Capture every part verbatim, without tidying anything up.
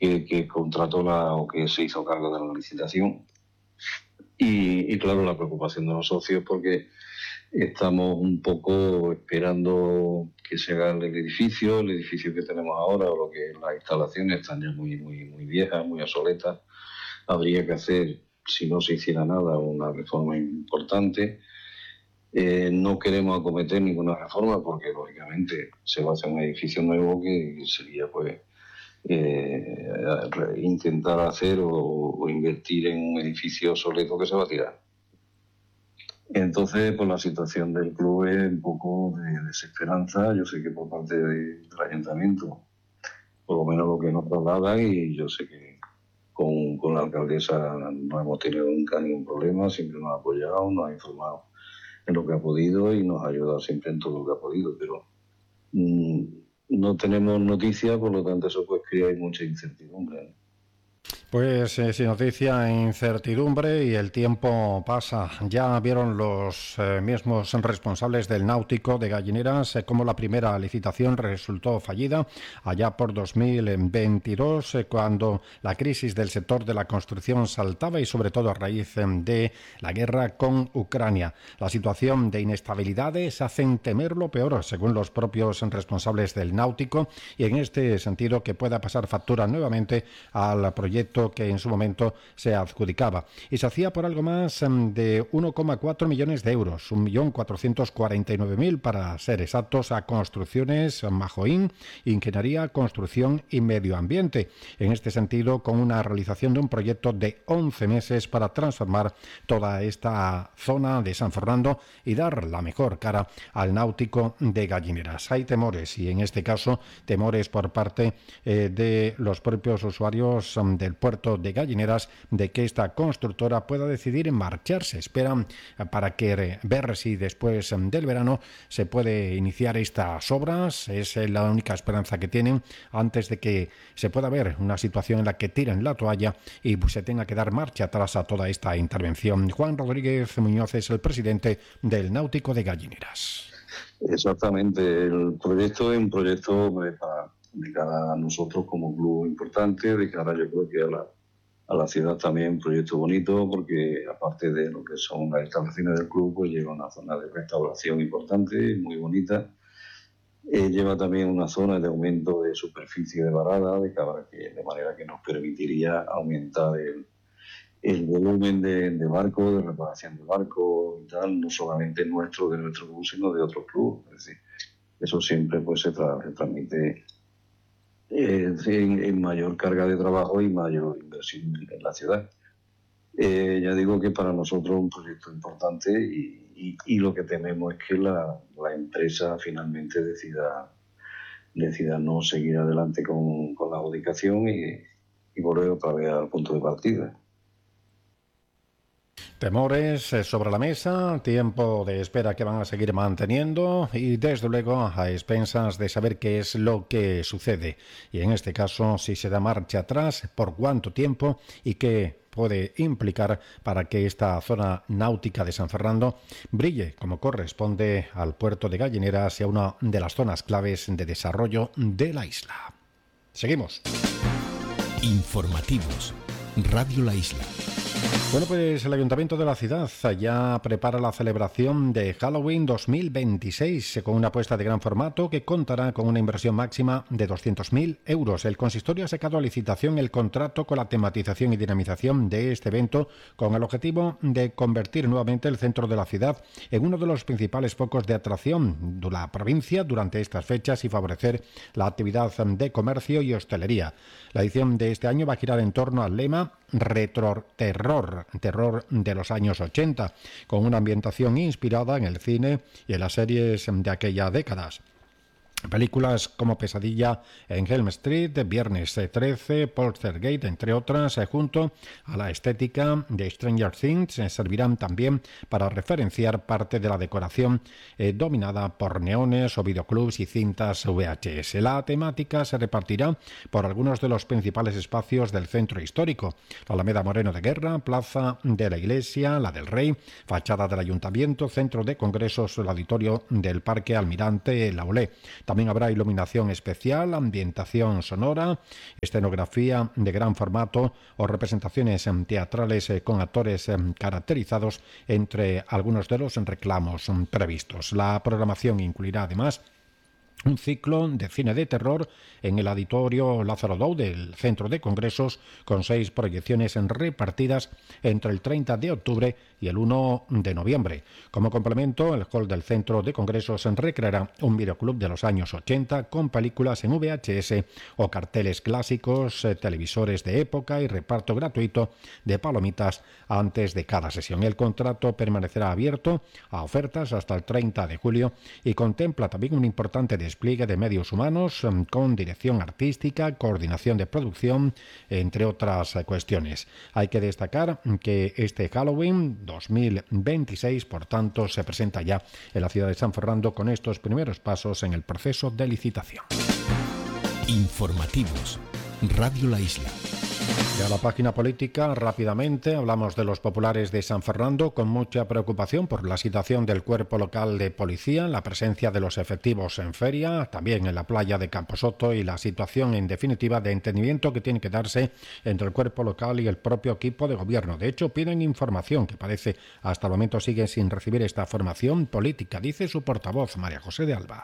que, que contrató la, o que se hizo cargo de la licitación. Y, y claro, la preocupación de los socios porque estamos un poco esperando que se haga el edificio, el edificio que tenemos ahora, o lo que las instalaciones están ya muy, muy, muy viejas, muy obsoletas. Habría que hacer, si no se hiciera nada, una reforma importante. Eh, no queremos acometer ninguna reforma porque, lógicamente, se va a hacer un edificio nuevo que sería, pues, eh, intentar hacer o, o invertir en un edificio obsoleto que se va a tirar. Entonces, pues la situación del club es un poco de desesperanza. Yo sé que por parte de, del ayuntamiento, por lo menos lo que nos trasladan, y yo sé que con, con la alcaldesa no hemos tenido nunca ningún problema, siempre nos ha apoyado, nos ha informado en lo que ha podido y nos ha ayudado siempre en todo lo que ha podido, pero mmm, no tenemos noticias, por lo tanto eso pues crea mucha incertidumbre, ¿no? Pues eh, sin noticia, incertidumbre y el tiempo pasa. Ya vieron los eh, mismos responsables del Náutico de Gallineras eh, cómo la primera licitación resultó fallida allá por dos mil veintidós, eh, cuando la crisis del sector de la construcción saltaba y sobre todo a raíz eh, de la guerra con Ucrania. La situación de inestabilidades hacen temer lo peor, según los propios responsables del Náutico, y en este sentido que pueda pasar factura nuevamente al proyecto que en su momento se adjudicaba. Y se hacía por algo más de uno coma cuatro millones de euros, un millón cuatrocientos cuarenta y nueve mil para ser exactos, a Construcciones Majoín, Ingeniería, Construcción y Medio Ambiente. En este sentido, con una realización de un proyecto de once meses para transformar toda esta zona de San Fernando y dar la mejor cara al Náutico de Gallineras. Hay temores, y en este caso temores por parte eh, de los propios usuarios um, del puerto de Gallineras, de que esta constructora pueda decidir marcharse. Esperan para que ver si después del verano se puede iniciar estas obras. Es la única esperanza que tienen antes de que se pueda ver una situación en la que tiren la toalla y se tenga que dar marcha atrás a toda esta intervención. Juan Rodríguez Muñoz es el presidente del Náutico de Gallineras. Exactamente, el proyecto es un proyecto para de cara a nosotros como club importante, de cara yo creo que a la, a la ciudad también un proyecto bonito, porque aparte de lo que son las instalaciones del club, pues lleva una zona de restauración importante, muy bonita. Eh, lleva también una zona de aumento de superficie de varada, de, que, de manera que nos permitiría aumentar el, el volumen de, de barcos, de reparación de barcos y tal, no solamente nuestro, de nuestro club, sino de otros clubes. Es decir, eso siempre pues se, tra- se transmite Eh, en, en mayor carga de trabajo y mayor inversión en la ciudad. Eh, ya digo que para nosotros es un proyecto importante y, y, y lo que tememos es que la, la empresa finalmente decida, decida no seguir adelante con, con la adjudicación y, y volver otra vez al punto de partida. Temores sobre la mesa, tiempo de espera que van a seguir manteniendo y desde luego a expensas de saber qué es lo que sucede. Y en este caso, si se da marcha atrás, por cuánto tiempo y qué puede implicar para que esta zona náutica de San Fernando brille como corresponde al puerto de Gallineras y a una de las zonas claves de desarrollo de la isla. Seguimos. Informativos. Radio La Isla. Bueno, pues el Ayuntamiento de la ciudad ya prepara la celebración de Halloween dos mil veintiséis con una apuesta de gran formato que contará con una inversión máxima de doscientos mil euros. El consistorio ha sacado a licitación el contrato con la tematización y dinamización de este evento con el objetivo de convertir nuevamente el centro de la ciudad en uno de los principales focos de atracción de la provincia durante estas fechas y favorecer la actividad de comercio y hostelería. La edición de este año va a girar en torno al lema Retro Terror, terror de los años ochenta, con una ambientación inspirada en el cine y en las series de aquellas décadas. Películas como Pesadilla en Elm Street, Viernes trece, Poltergeist, entre otras, junto a la estética de Stranger Things, servirán también para referenciar parte de la decoración eh, dominada por neones o videoclubs y cintas V H S. La temática se repartirá por algunos de los principales espacios del centro histórico: la Alameda Moreno de Guerra, Plaza de la Iglesia, la del Rey, fachada del Ayuntamiento, Centro de Congresos, el Auditorio del Parque Almirante Laulé. También habrá iluminación especial, ambientación sonora, escenografía de gran formato o representaciones teatrales con actores caracterizados, entre algunos de los reclamos previstos. La programación incluirá además un ciclo de cine de terror en el Auditorio Lázaro Dou del Centro de Congresos, con seis proyecciones repartidas entre el treinta de octubre y el uno de noviembre. Como complemento, el hall del Centro de Congresos recreará un videoclub de los años ochenta con películas en V H S o carteles clásicos, eh, televisores de época y reparto gratuito de palomitas antes de cada sesión. El contrato permanecerá abierto a ofertas hasta el treinta de julio y contempla también un importante despliegue de medios humanos con dirección artística, coordinación de producción, entre otras cuestiones. Hay que destacar que este Halloween dos mil veintiséis, por tanto, se presenta ya en la ciudad de San Fernando con estos primeros pasos en el proceso de licitación. Informativos. Radio La Isla. Y a la página política, rápidamente, hablamos de los populares de San Fernando con mucha preocupación por la situación del cuerpo local de policía, la presencia de los efectivos en feria, también en la playa de Camposoto y la situación, en definitiva, de entendimiento que tiene que darse entre el cuerpo local y el propio equipo de gobierno. De hecho, piden información, que parece hasta el momento sigue sin recibir esta formación política, dice su portavoz, María José de Alba.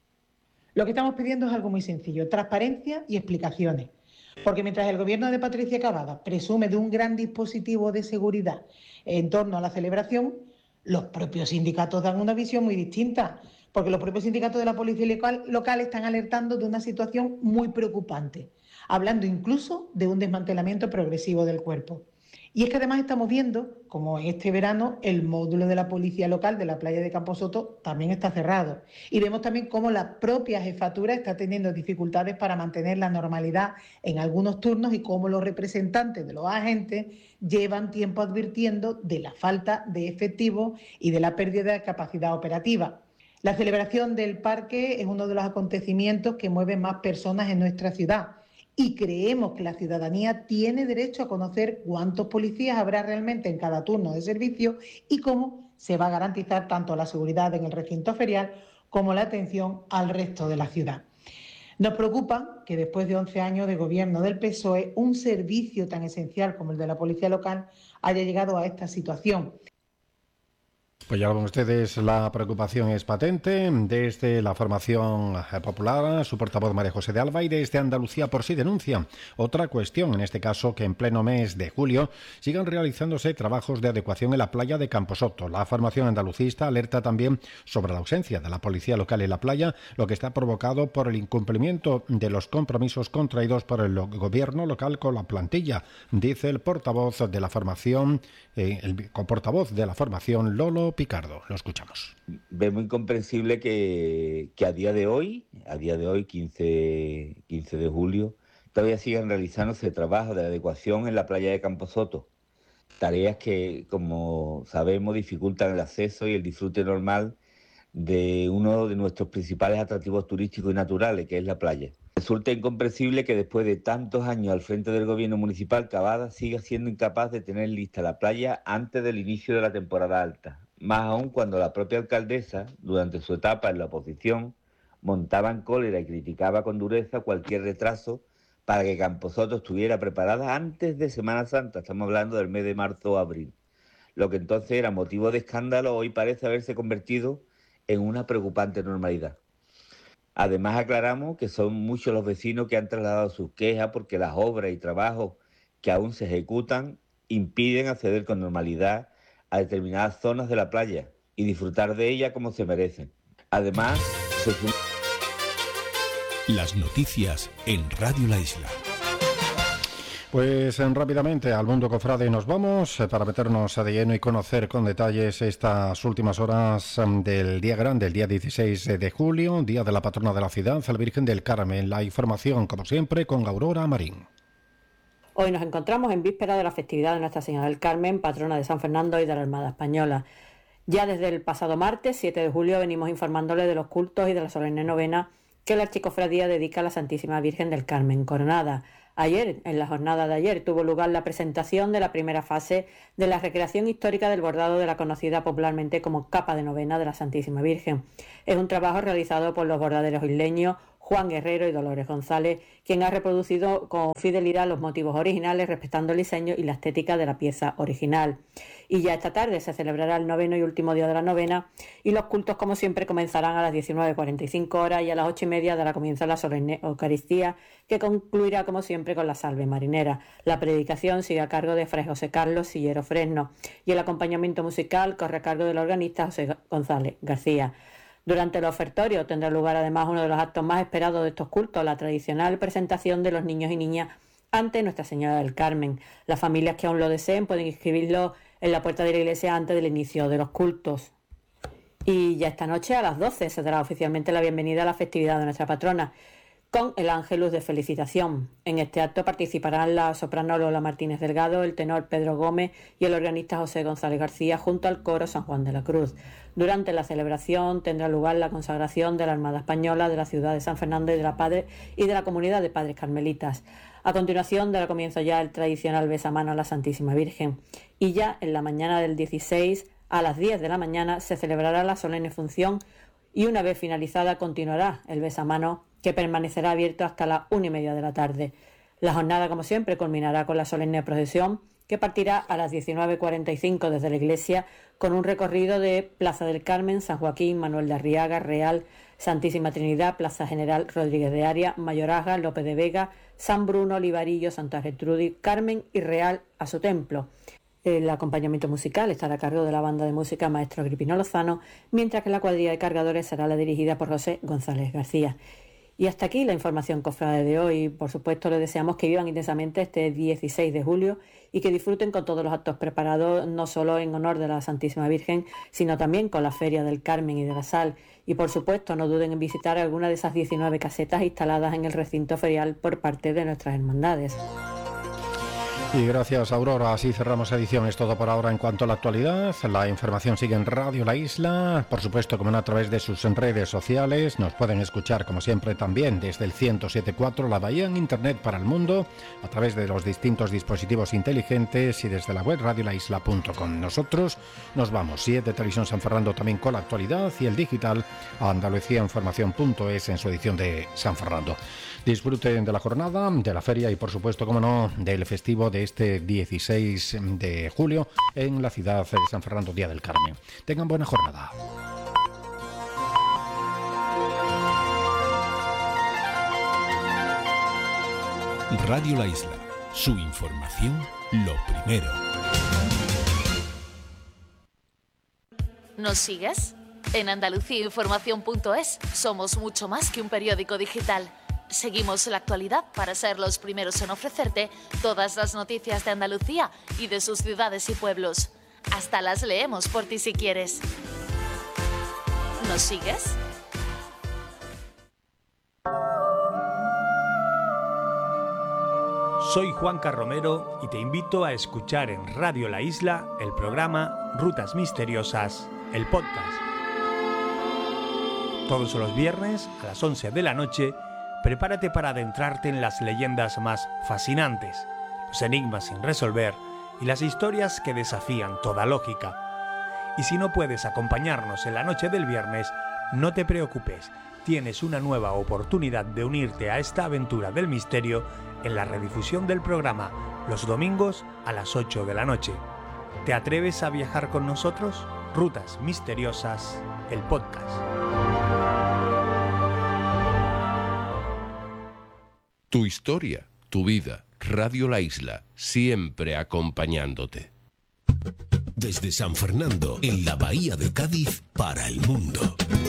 Lo que estamos pidiendo es algo muy sencillo: transparencia y explicaciones. Porque mientras el gobierno de Patricia Cavada presume de un gran dispositivo de seguridad en torno a la celebración, los propios sindicatos dan una visión muy distinta, porque los propios sindicatos de la policía local, local están alertando de una situación muy preocupante, hablando incluso de un desmantelamiento progresivo del cuerpo. Y es que además estamos viendo, como este verano, el módulo de la policía local de la playa de Camposoto también está cerrado. Y vemos también cómo la propia jefatura está teniendo dificultades para mantener la normalidad en algunos turnos y cómo los representantes de los agentes llevan tiempo advirtiendo de la falta de efectivo y de la pérdida de capacidad operativa. La celebración del parque es uno de los acontecimientos que mueven más personas en nuestra ciudad. Y creemos que la ciudadanía tiene derecho a conocer cuántos policías habrá realmente en cada turno de servicio y cómo se va a garantizar tanto la seguridad en el recinto ferial como la atención al resto de la ciudad. Nos preocupa que después de once años de gobierno del P S O E, un servicio tan esencial como el de la policía local haya llegado a esta situación. Pues ya ven ustedes, la preocupación es patente desde la formación popular, su portavoz María José de Alba, y desde Andalucía por sí denuncia otra cuestión, en este caso que en pleno mes de julio sigan realizándose trabajos de adecuación en la playa de Camposoto. La formación andalucista alerta también sobre la ausencia de la policía local en la playa, lo que está provocado por el incumplimiento de los compromisos contraídos por el gobierno local con la plantilla, dice el portavoz de la formación, eh, el portavoz de la formación Lolo Picardo. Lo escuchamos. Vemos incomprensible que, que a día de hoy, a día de hoy, quince, quince de julio, todavía sigan realizándose trabajos de adecuación en la playa de Camposoto. Tareas que, como sabemos, dificultan el acceso y el disfrute normal de uno de nuestros principales atractivos turísticos y naturales, que es la playa. Resulta incomprensible que después de tantos años al frente del gobierno municipal, Cavada siga siendo incapaz de tener lista la playa antes del inicio de la temporada alta. Más aún cuando la propia alcaldesa, durante su etapa en la oposición, montaba en cólera y criticaba con dureza cualquier retraso para que Camposoto estuviera preparada antes de Semana Santa. Estamos hablando del mes de marzo o abril. Lo que entonces era motivo de escándalo hoy parece haberse convertido en una preocupante normalidad. Además, aclaramos que son muchos los vecinos que han trasladado sus quejas porque las obras y trabajos que aún se ejecutan impiden acceder con normalidad a determinadas zonas de la playa y disfrutar de ella como se merecen. Además, se... Las noticias en Radio La Isla. Pues rápidamente al mundo cofrade nos vamos para meternos de lleno y conocer con detalles estas últimas horas del día grande, el día dieciséis de julio, día de la patrona de la ciudad, la Virgen del Carmen. La información, como siempre, con Aurora Marín. Hoy nos encontramos en víspera de la festividad de Nuestra Señora del Carmen, patrona de San Fernando y de la Armada Española. Ya desde el pasado martes, siete de julio, venimos informándole de los cultos y de la solemne novena que la Archicofradía dedica a la Santísima Virgen del Carmen Coronada. Ayer, en la jornada de ayer, tuvo lugar la presentación de la primera fase de la recreación histórica del bordado de la conocida popularmente como capa de novena de la Santísima Virgen. Es un trabajo realizado por los bordaderos isleños Juan Guerrero y Dolores González, quien ha reproducido con fidelidad los motivos originales, respetando el diseño y la estética de la pieza original. Y ya esta tarde se celebrará el noveno y último día de la novena, y los cultos, como siempre, comenzarán a las diecinueve cuarenta y cinco horas, y a las ocho y media dará comienzo a la solemne Eucaristía, que concluirá, como siempre, con la salve marinera. La predicación sigue a cargo de Fray José Carlos Sillero Fresno, y el acompañamiento musical corre a cargo del organista José González García. Durante el ofertorio tendrá lugar además uno de los actos más esperados de estos cultos, la tradicional presentación de los niños y niñas ante Nuestra Señora del Carmen. Las familias que aún lo deseen pueden inscribirlo en la puerta de la iglesia antes del inicio de los cultos. Y ya esta noche a las doce se dará oficialmente la bienvenida a la festividad de nuestra patrona, con el Ángelus de Felicitación. En este acto participarán la soprano Lola Martínez Delgado, el tenor Pedro Gómez y el organista José González García, junto al coro San Juan de la Cruz. Durante la celebración tendrá lugar la consagración de la Armada Española de la ciudad de San Fernando y de la, padre, y de la comunidad de Padres Carmelitas. A continuación dará comienzo ya el tradicional besamano a la Santísima Virgen. Y ya en la mañana del dieciséis, a las diez de la mañana, se celebrará la solemne función, y una vez finalizada continuará el besamano, que permanecerá abierto hasta las una y media de la tarde. La jornada, como siempre, culminará con la solemne procesión, que partirá a las diecinueve cuarenta y cinco desde la iglesia, con un recorrido de Plaza del Carmen, San Joaquín, Manuel de Arriaga, Real, Santísima Trinidad, Plaza General Rodríguez de Aria, Mayorazga, López de Vega, San Bruno, Olivarillo, Santa Gertrudis, Carmen y Real a su templo. El acompañamiento musical estará a cargo de la banda de música Maestro Agripino Lozano, mientras que la cuadrilla de cargadores será la dirigida por José González García. Y hasta aquí la información cofrade de hoy. Por supuesto, les deseamos que vivan intensamente este dieciséis de julio y que disfruten con todos los actos preparados, no solo en honor de la Santísima Virgen, sino también con la Feria del Carmen y de la Sal. Y por supuesto, no duden en visitar alguna de esas diecinueve casetas instaladas en el recinto ferial por parte de nuestras hermandades. Y gracias, Aurora. Así cerramos edición. Es todo por ahora en cuanto a la actualidad. La información sigue en Radio La Isla, por supuesto, como no, a través de sus redes sociales. Nos pueden escuchar, como siempre, también desde el ciento siete punto cuatro La Bahía, en Internet para el mundo, a través de los distintos dispositivos inteligentes y desde la web radio la isla punto com. Nosotros nos vamos. siete Televisión San Fernando también con la actualidad, y el digital a andalucía información punto es en su edición de San Fernando. Disfruten de la jornada, de la feria y, por supuesto, como no, del festivo de este dieciséis de julio en la ciudad de San Fernando, Día del Carmen. Tengan buena jornada. Radio La Isla, su información lo primero. ¿Nos sigues? En andalucía información punto es somos mucho más que un periódico digital. Seguimos la actualidad para ser los primeros en ofrecerte todas las noticias de Andalucía y de sus ciudades y pueblos. Hasta las leemos por ti si quieres. ¿Nos sigues? Soy Juanca Romero y te invito a escuchar en Radio La Isla el programa Rutas Misteriosas, el podcast. Todos los viernes a las once de la noche, prepárate para adentrarte en las leyendas más fascinantes, los enigmas sin resolver y las historias que desafían toda lógica. Y si no puedes acompañarnos en la noche del viernes, no te preocupes, tienes una nueva oportunidad de unirte a esta aventura del misterio en la redifusión del programa los domingos a las ocho de la noche. ¿Te atreves a viajar con nosotros? Rutas Misteriosas, el podcast. Tu historia, tu vida, Radio La Isla, siempre acompañándote. Desde San Fernando, en la Bahía de Cádiz, para el mundo.